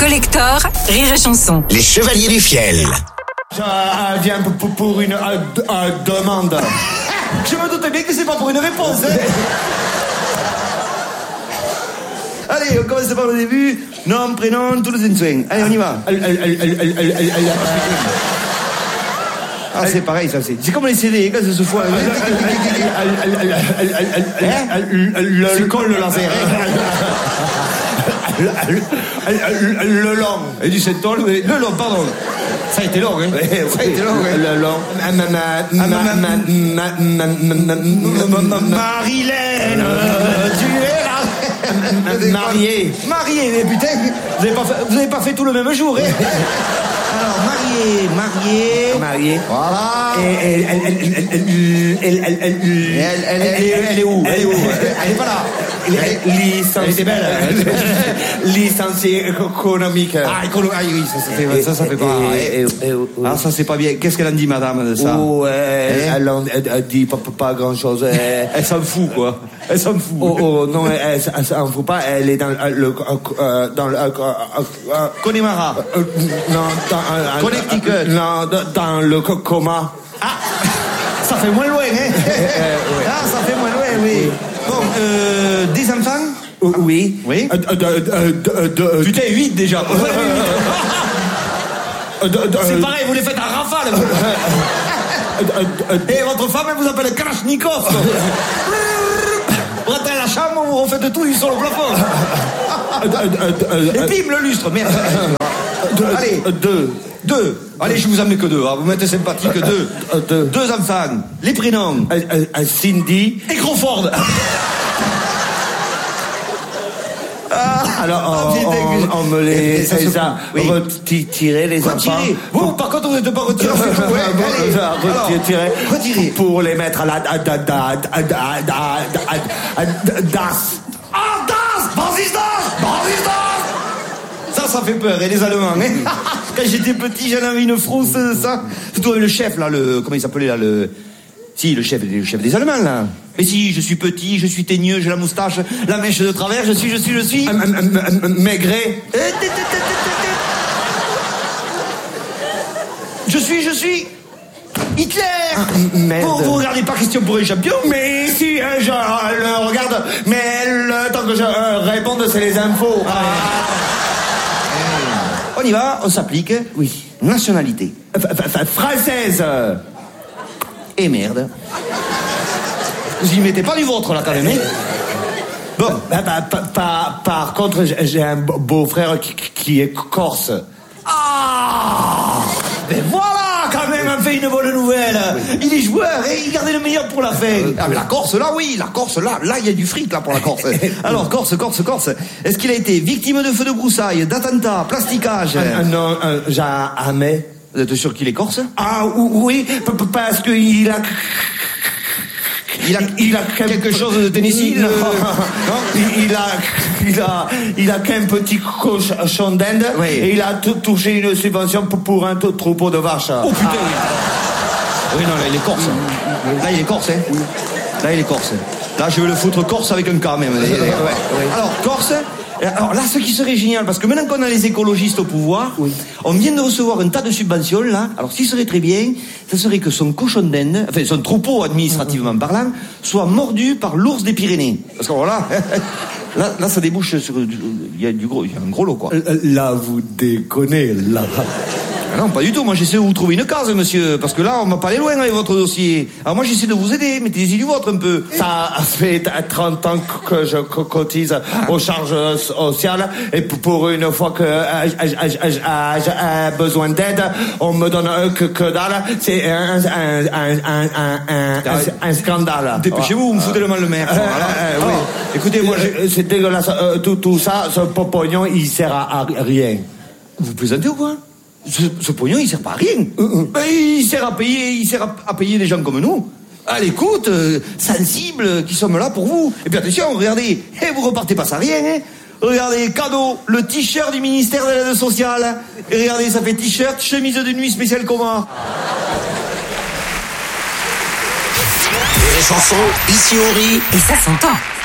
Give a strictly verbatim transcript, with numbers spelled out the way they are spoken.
Collector, Rire et Chanson. Les Chevaliers du Fiel. Je euh, viens pour, pour une euh, d- euh, demande. Je me doutais bien que c'est pas pour une réponse. Hein. Allez, on commence par le début. Nom, prénom, tous les insouins. Allez, on y va. Ah, c'est pareil, ça, c'est. C'est comme les C D, quand ça se fout. Le col, le laser. Le long. Et du sept tomes, le long, pardon. Ça a été long, hein. Ça a été long, hein. Le long. Marilène, tu es là. Marié. Marié, mais putain, vous avez pas fait, vous avez pas fait tout le même jour, hein. Alors, marié, marié. Marié. Voilà. Et elle, elle, elle, elle, elle, elle, elle, elle, elle, elle est où? Elle est où? Elle est pas là. Licenciée. Elle belle. Licenciée économique. Ah, économique. Ah oui, ça, ça fait, ça, ça fait pas. Ah, ça, c'est pas bien. Qu'est-ce qu'elle en dit, madame, de ça? Oh, elle en dit pas, pas grand chose. Elle s'en fout, quoi. Elle s'en fout. Oh, oh, non, elle s'en fout pas. Elle est dans le, dans le, Connemara. Non, dans, Connecticut. Non, dans le coma. Ah, ça fait moins loin, hein. Ah, ça fait moins loin, oui. Bon, euh, des enfants? Oui. Oui. Putain, huit déjà. C'est pareil, vous les faites à rafale. Et votre femme, elle vous appelle Kalachnikov. Vous rentrez à la chambre, vous refaites tout sur le plafond. Et bim, le lustre, merde. Allez, deux. Deux. Allez, je vous en mets que deux. Hein. Vous mettez sympathique que deux. deux. Deux enfants. Les prénoms. Euh, euh, Cindy. Et Crawford. Ah, alors, on, on, on me les. Ça, ça, ça oui. Retirer les enfants. Retirer. Vous, par contre, vous n'êtes pas retiré. Retirer. Retirer. Pour les mettre à la. Das. Ah, Das! Basis Das! Basis Das! Ça, ça fait peur. Et les Allemands, hein. Quand j'étais petit, j'en avais une frousse, ça. Surtout avec le chef, là, le. Comment il s'appelait, là, le. Si, le chef, le chef des Allemands, là. Mais si, je suis petit, je suis teigneux, j'ai la moustache, la mèche de travers, je suis, je suis, je suis. Maigret. Je suis, je suis. Hitler. Ah, vous, vous regardez pas Question pour les champions? Mais si, euh, je euh, le regarde, mais le temps que je euh, réponde, c'est les infos. Ah. On y va, on s'applique. Oui. Nationalité. Française. Et merde. Vous y mettez pas du vôtre, là, quand même, hein? Bon. Bah, bah, bah, par, par contre, j'ai un beau-frère qui, qui est corse. Ah! Mais voilà, quand même, on fait une bonne nouvelle. Oui. Il est joueur et il gardait le meilleur pour la fin. Ah, la Corse, là, oui, la Corse, là, là, il y a du fric, là, pour la Corse. Alors, Corse, Corse, Corse. Est-ce qu'il a été victime de feux de broussailles, d'attentats, plasticage? euh, Non, euh, jamais. Vous êtes sûr qu'il est corse? Ah, oui, parce qu'il a... Il a, il a quelque chose de Tennessee? Non, non, il a, il a, il a qu'un petit cochon d'Inde, oui. Et il a tout touché une subvention pour, pour un tout troupeau de vaches. Oh putain, oui. Oui, non, là, il est corse. Là, il est corse, hein. Là, il est corse. Là, je veux le foutre corse avec un K, même. Ouais, ouais. Alors, corse. Alors là, ce qui serait génial, parce que maintenant qu'on a les écologistes au pouvoir, oui. On vient de recevoir un tas de subventions, là. Alors, ce qui serait très bien, ce serait que son cochon d'Inde, enfin, son troupeau, administrativement mmh. parlant, soit mordu par l'ours des Pyrénées. Parce que voilà, là, là, ça débouche sur... Il y a du gros, il y a un gros lot, quoi. Là, vous déconnez, là. Ah non, pas du tout. Moi, j'essaie de vous trouver une case, monsieur. Parce que là, on m'a pas allé loin avec votre dossier. Alors moi, j'essaie de vous aider. Mettez-y du vôtre un peu. Ça fait trente ans que je cotise aux charges sociales. Et pour une fois que j'ai besoin d'aide, on me donne que, que dalle. C'est un, un, un, un, un, un scandale. Dépêchez-vous, vous me foutez le mal le maire. Euh, euh, oui. Écoutez, moi, je... c'est dégueulasse. Euh, tout, tout ça, ce pognon, il sert à, à rien. Vous plaisantez ou quoi? Ce, ce pognon, il sert pas à rien. Euh, euh. Il sert à payer, il sert à, à payer des gens comme nous. À l'écoute, euh, sensibles, qui sommes là pour vous. Et puis attention, regardez, et vous repartez pas sans rien, hein. Regardez, cadeau, le t-shirt du ministère de l'aide sociale. Et regardez, ça fait t-shirt, chemise de nuit spéciale coma. Les chansons, ici on rit. Et ça s'entend.